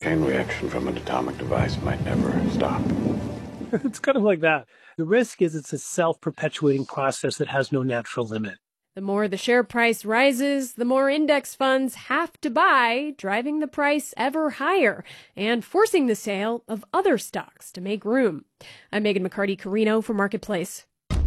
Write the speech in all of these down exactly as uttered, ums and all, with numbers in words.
chain reaction from an atomic device might never stop. It's kind of like that. The risk is it's a self-perpetuating process that has no natural limit. The more the share price rises, the more index funds have to buy, driving the price ever higher and forcing the sale of other stocks to make room. I'm Megan McCarty-Carino for Marketplace.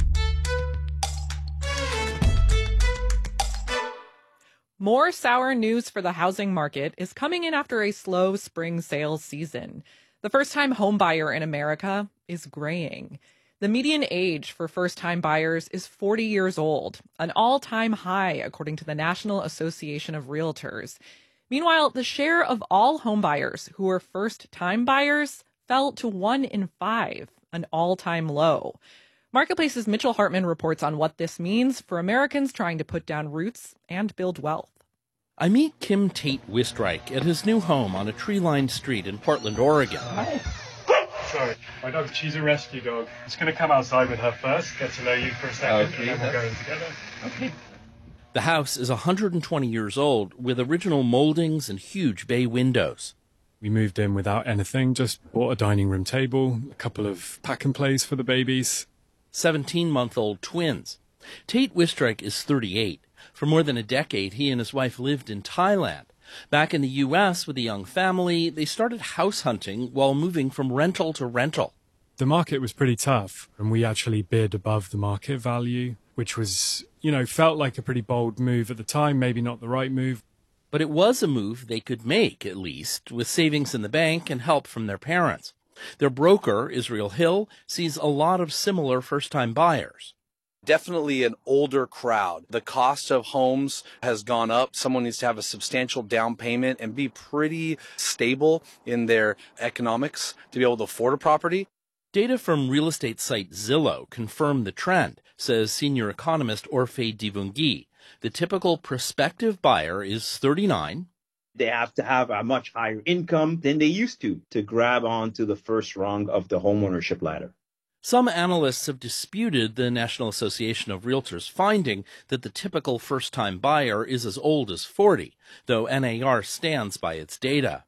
More sour news for the housing market is coming in after a slow spring sales season. The first-time home buyer in America is graying. The median age for first-time buyers is forty years old, an all-time high according to the National Association of Realtors. Meanwhile, the share of all home buyers who are first-time buyers fell to one in five, an all-time low. Marketplace's Mitchell Hartman reports on what this means for Americans trying to put down roots and build wealth. I meet Kim Tate Wistreich at his new home on a tree-lined street in Portland, Oregon. Hi. Sorry, my dog, she's a rescue dog. I'm just going to come outside with her first, get to know you for a second, okay, and then we'll go in together. Okay. The house is one hundred twenty years old with original moldings and huge bay windows. We moved in without anything, just bought a dining room table, a couple of pack-and-plays for the babies. seventeen-month-old twins. Tate Wistreich is thirty-eight. For more than a decade, he and his wife lived in Thailand. Back in the U S with a young family, they started house hunting while moving from rental to rental. The market was pretty tough, and we actually bid above the market value, which was, you know, felt like a pretty bold move at the time, maybe not the right move. But it was a move they could make, at least, with savings in the bank and help from their parents. Their broker, Israel Hill, sees a lot of similar first-time buyers. Definitely an older crowd. The cost of homes has gone up. Someone needs to have a substantial down payment and be pretty stable in their economics to be able to afford a property. Data from real estate site Zillow confirm the trend, says senior economist Orphe Divounguy. The typical prospective buyer is thirty-nine. They have to have a much higher income than they used to to grab onto the first rung of the homeownership ladder. Some analysts have disputed the National Association of Realtors' finding that the typical first-time buyer is as old as forty, though N A R stands by its data.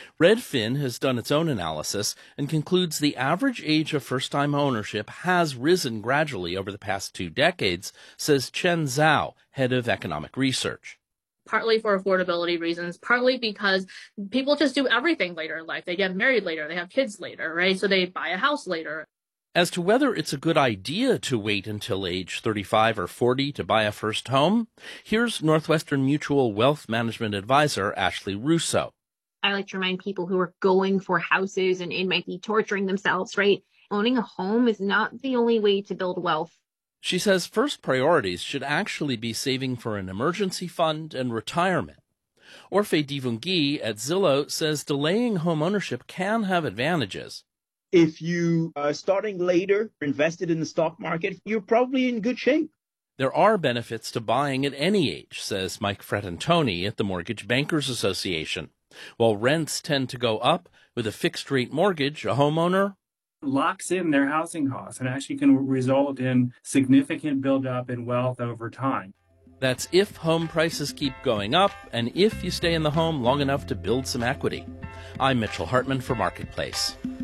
Redfin has done its own analysis and concludes the average age of first-time ownership has risen gradually over the past two decades, says Chen Zhao, head of economic research. Partly for affordability reasons, partly because people just do everything later in life. They get married later, they have kids later, right? So they buy a house later. As to whether it's a good idea to wait until age thirty-five or forty to buy a first home, here's Northwestern Mutual Wealth Management Advisor Ashley Russo. I like to remind people who are going for houses and, and might be torturing themselves, right? Owning a home is not the only way to build wealth. She says first priorities should actually be saving for an emergency fund and retirement. Orphe Divounguy at Zillow says delaying home ownership can have advantages. If you are starting later, invested in the stock market, you're probably in good shape. There are benefits to buying at any age, says Mike Fratantoni at the Mortgage Bankers Association. While rents tend to go up, with a fixed-rate mortgage, a homeowner locks in their housing costs and actually can result in significant buildup in wealth over time. That's if home prices keep going up and if you stay in the home long enough to build some equity. I'm Mitchell Hartman for Marketplace.